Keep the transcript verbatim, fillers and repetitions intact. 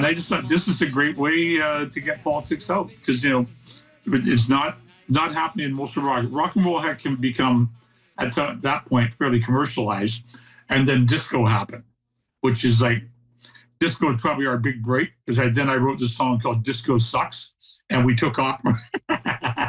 And I just thought this is a great way uh, to get politics out because, you know, it's not not happening in most of rock. Rock and roll had, can become, at that point, fairly commercialized. And then disco happened, which is like, disco is probably our big break because I, then I wrote this song called Disco Sucks and we took off.